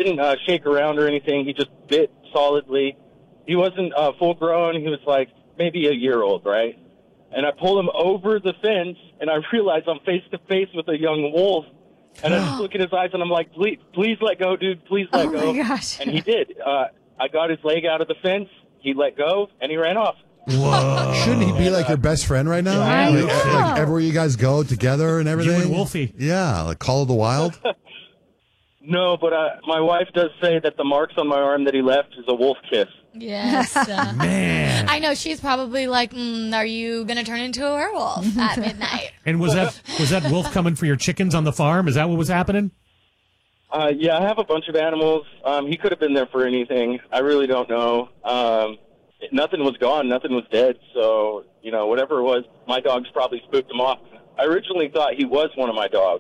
didn't shake around or anything. He just bit solidly. He wasn't full grown. He was like maybe a year old, right? And I pull him over the fence, and I realize I'm face to face with a young wolf. And I just look in his eyes, and I'm like, please let go, dude. Please let go. Oh, my gosh. And he did. I got his leg out of the fence. He let go, and he ran off. Whoa. Shouldn't he be like your best friend right now? I know. Like everywhere you guys go together and everything? You and Wolfie. Yeah, like Call of the Wild? No, but my wife does say that the marks on my arm that he left is a wolf kiss. Yes. Man. I know she's probably like, are you going to turn into a werewolf at midnight? And was that wolf coming for your chickens on the farm? Is that what was happening? Yeah, I have a bunch of animals. He could have been there for anything. I really don't know. Nothing was gone. Nothing was dead. So, whatever it was, my dogs probably spooked him off. I originally thought he was one of my dogs.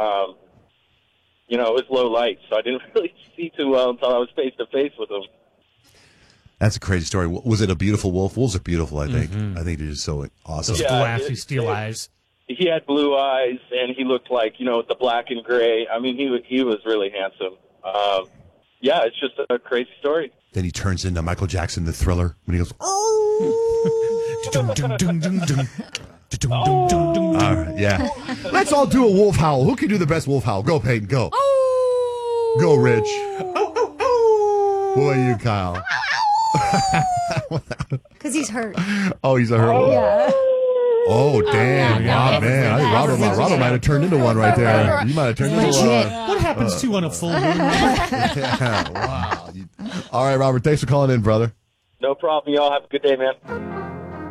It was low light, so I didn't really see too well until I was face to face with him. That's a crazy story. Was it a beautiful wolf? Wolves are beautiful, I think. Mm-hmm. I think they're just so awesome. Those glassy steel eyes. He had blue eyes, and he looked like, the black and gray. I mean, he was really handsome. It's just a crazy story. Then he turns into Michael Jackson, the Thriller, when he goes, oh! All right, yeah. Let's all do a wolf howl. Who can do the best wolf howl? Go, Peyton, go. Oh! Go, Rich. Who are you, Kyle? Because he's hurt. Oh, he's a hurt. Yeah. Oh, damn. yeah, Man. I think Robert might have turned into one right there. You might have turned into one. What happens to on a full moon? Yeah, wow. All right, Robert, thanks for calling in, brother. No problem. Y'all have a good day, man.